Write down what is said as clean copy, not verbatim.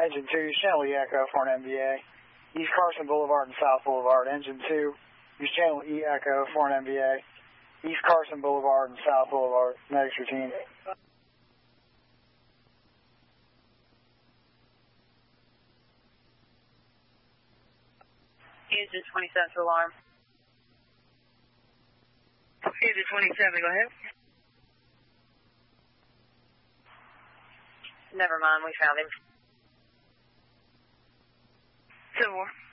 Engine 2, use channel E Echo for an MVA. East Carson Boulevard and South Boulevard. Engine 2, use channel E Echo for an MVA. East Carson Boulevard and South Boulevard. Medics routine. Engine 27 to alarm. Engine 27, go ahead. Never mind, we found him. 2 more.